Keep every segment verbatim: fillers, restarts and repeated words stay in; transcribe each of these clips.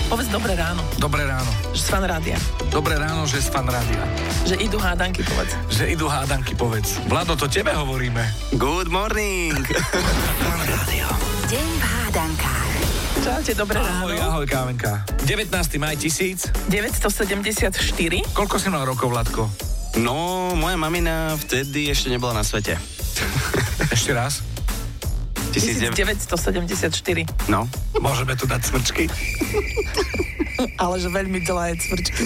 Povedz dobré ráno. Dobré ráno. Že z Fan rádia. Dobré ráno, že z Fan rádia. Že idú hádanky, povedz. Že idú hádanky, povedz. Vlado, to tebe hovoríme. Good morning. Fan rádio. Deň v hádankách. Čaute, dobré ráno. Ahoj, ahoj, Kávenka. devätnásteho mája tisíc. deväťstosedemdesiatštyri. Koľko si mal rokov, Vladko? No, moja mamina vtedy ešte nebola na svete. Ešte raz. deväťstosedemdesiatštyri. No. Môžeme tu dať cvrčky? Ale že veľmi dlhé cvrčky.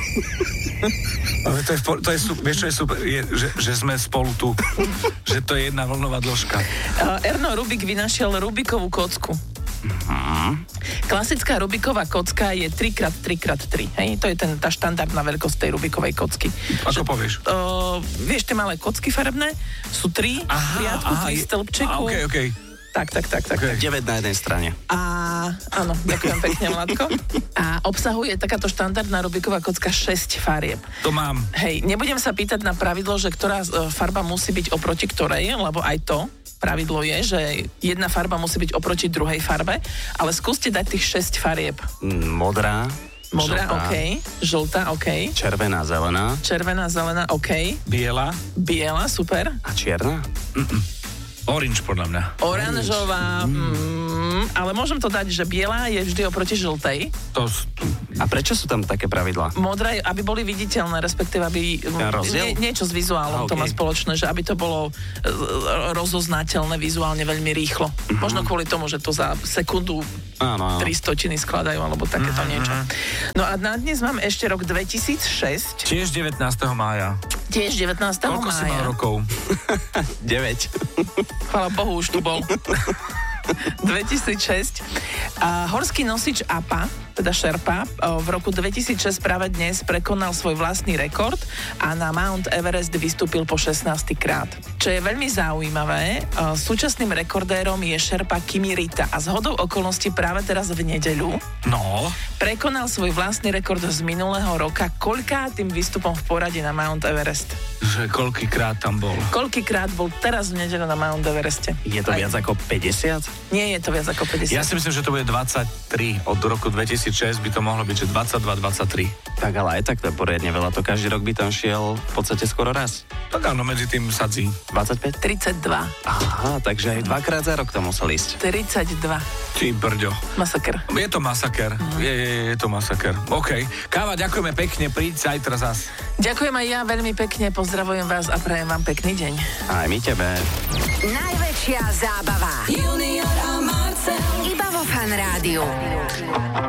Ale to je, to je super, vieš čo je super, je, že, že sme spolu tu. Že to je jedna vlnová dĺžka. Uh, Erno Rubik vynašiel Rubikovú kocku. Mm-hmm. Klasická Rubiková kocka je tri krát tri krát tri. Hej? To je ten, tá štandardná veľkosť tej Rubikovej kocky. Ako že, povieš? Uh, vieš, tie malé kocky farebné sú tri v riadku, tri v stĺpčeku. Okej, okej. Tak, tak, tak, tak. Okay. deväť na jednej strane. A áno, ďakujem pekne, Vladko. A obsahuje takáto štandardná Rubiková kocka šesť farieb. To mám. Hej, nebudem sa pýtať na pravidlo, že ktorá farba musí byť oproti ktorej, lebo aj to pravidlo je, že jedna farba musí byť oproti druhej farbe, ale skúste dať tých šesť farieb. Modrá. Modrá, žltá, OK. Žltá, OK. Červená, zelená. Červená, zelená, OK. Biela. Biela, super. A čierna? Mm-mm. Orange, podľa mňa. Oranžová, mm, ale môžem to dať, že biela je vždy oproti žltej. To... A prečo sú tam také pravidlá? Modrá, aby boli viditeľné, respektíve aby nie, niečo s vizuálom okay. to má spoločné, že aby to bolo rozoznateľné vizuálne veľmi rýchlo. Mm-hmm. Možno kvôli tomu, že to za sekundu áno, áno. tri stotiny skladajú, alebo takéto mm-hmm. niečo. No a na dnes mám ešte rok dvetisícšesť. Tiež devätnásteho mája. Tiež devätnásteho Koľko mája. si mal rokov? deväť. Chvála Bohu, už tu bol. dvetisícšesť. A horský nosič á pé á, teda Sherpa, v roku dvetisícšesť práve dnes prekonal svoj vlastný rekord a na Mount Everest vystúpil po šestnásty krát. Čo je veľmi zaujímavé, súčasným rekordérom je Sherpa Kimirita a zhodou okolností práve teraz v nedeľu No. prekonal svoj vlastný rekord z minulého roka koľkátým výstupom v poradí na Mount Everest. Že koľkýkrát tam bol? Koľkýkrát bol teraz v nedeľu na Mount Evereste? Je to Aj. viac ako päťdesiat? Nie je to viac ako päťdesiat. Ja si myslím, že to bude dvadsaťtri. Od roku dvetisícšesť by to mohlo byť, že dvadsaťdva dvadsaťtri. Tak ale aj tak to je poriadne veľa. To každý rok by tam šiel v podstate skoro raz. Tak áno, medzi tým sadzí. dvadsaťpäť? tridsaťdva. Aha, takže aj dvakrát za rok tam musel ísť. tridsaťdva. Ty brďo. Masaker. Je to masaker. Mm. Je, je, je to masaker. OK. Káva, ďakujeme pekne. Príď zajtra zas. Ďakujem aj ja veľmi pekne, pozdravujem vás a prajem vám pekný deň. Aj my tebe. Najväčšia zábava. Junior a Marcel. Iba vo Fan rádiu.